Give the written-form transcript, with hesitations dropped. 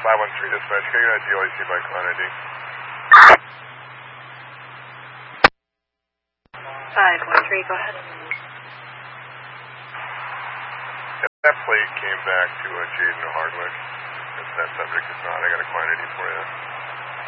513 dispatch, can you get a DOIC by client ID? 513, go ahead. That plate came back to Jaden Hardwick. If that subject is not, I got a client ID for you.